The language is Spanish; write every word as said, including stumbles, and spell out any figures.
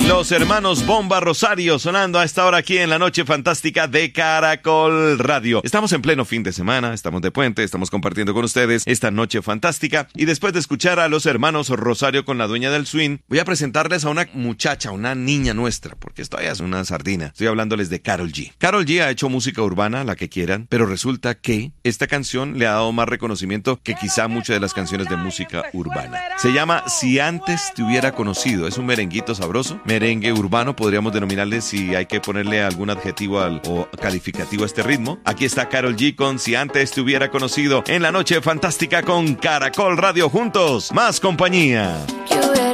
Los hermanos Bomba Rosario sonando a esta hora aquí en la noche fantástica de Caracol Radio. Estamos en pleno fin de semana, estamos de puente, estamos compartiendo con ustedes esta noche fantástica. Y después de escuchar a los hermanos Rosario con la dueña del swing, voy a presentarles a una muchacha, una niña nuestra, porque esto ya es una sardina. Estoy hablándoles de Karol G. Karol G ha hecho música urbana, la que quieran, pero resulta que esta canción le ha dado más reconocimiento que quizá muchas de las canciones de música urbana. Se llama Si Antes Te Hubiera Conocido. Es un merenguito sabroso, merengue urbano, podríamos denominarle si hay que ponerle algún adjetivo al, o calificativo a este ritmo. Aquí está Karol G con Si Antes Te Hubiera Conocido en la noche fantástica con Caracol Radio. Juntos, más compañía.